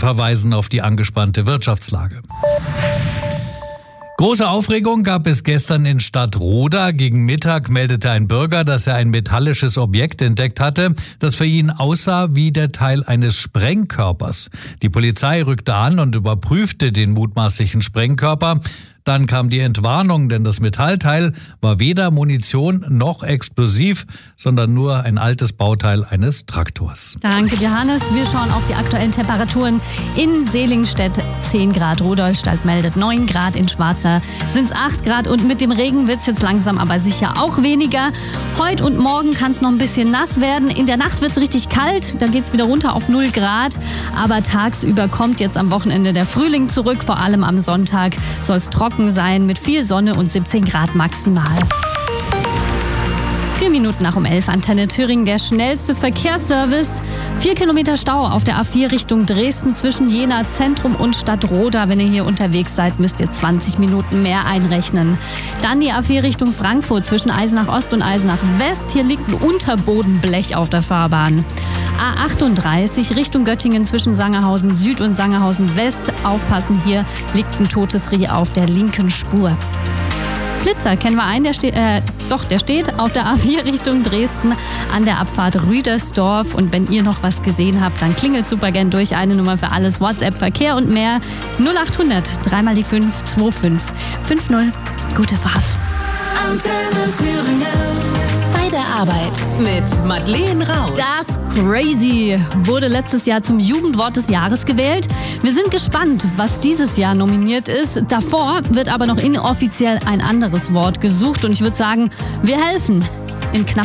verweisen auf die angespannte Wirtschaftslage. Große Aufregung gab es gestern in Stadtroda. Gegen Mittag meldete ein Bürger, dass er ein metallisches Objekt entdeckt hatte, das für ihn aussah wie der Teil eines Sprengkörpers. Die Polizei rückte an und überprüfte den mutmaßlichen Sprengkörper. Dann kam die Entwarnung, denn das Metallteil war weder Munition noch explosiv, sondern nur ein altes Bauteil eines Traktors. Danke, Johannes. Wir schauen auf die aktuellen Temperaturen in Seligenstedt. 10 Grad, Rudolstadt meldet 9 Grad, in Schwarza sind es 8 Grad und mit dem Regen wird es jetzt langsam aber sicher auch weniger. Heute und morgen kann es noch ein bisschen nass werden. In der Nacht wird es richtig kalt, da geht es wieder runter auf 0 Grad. Aber tagsüber kommt jetzt am Wochenende der Frühling zurück, vor allem am Sonntag soll es trocken sein mit viel Sonne und 17 Grad maximal. 4 Minuten nach 11, Antenne Thüringen, der schnellste Verkehrsservice. 4 Kilometer Stau auf der A4 Richtung Dresden zwischen Jena Zentrum und Stadtroda. Wenn ihr hier unterwegs seid, müsst ihr 20 Minuten mehr einrechnen. Dann die A4 Richtung Frankfurt zwischen Eisenach Ost und Eisenach West. Hier liegt ein Unterbodenblech auf der Fahrbahn. A38 Richtung Göttingen zwischen Sangerhausen Süd und Sangerhausen West. Aufpassen, hier liegt ein totes Reh auf der linken Spur. Blitzer kennen wir einen, der steht auf der A4 Richtung Dresden an der Abfahrt Rüdersdorf. Und wenn ihr noch was gesehen habt, dann klingelt super gern durch. Eine Nummer für alles, WhatsApp, Verkehr und mehr. 0800 3 mal die 5 25 50. Gute Fahrt. Antenne Thüringen. Bei der Arbeit mit Madeleine Rausch. Das Crazy wurde letztes Jahr zum Jugendwort des Jahres gewählt. Wir sind gespannt, was dieses Jahr nominiert ist. Davor wird aber noch inoffiziell ein anderes Wort gesucht. Und ich würde sagen, wir helfen in knapp